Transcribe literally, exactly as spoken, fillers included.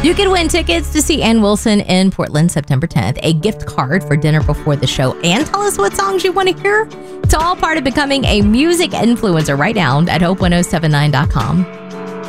You could win tickets to see Ann Wilson in Portland September tenth, a gift card for dinner before the show, and tell us what songs you want to hear. It's all part of becoming a music influencer right now at hope ten seventy-nine dot com.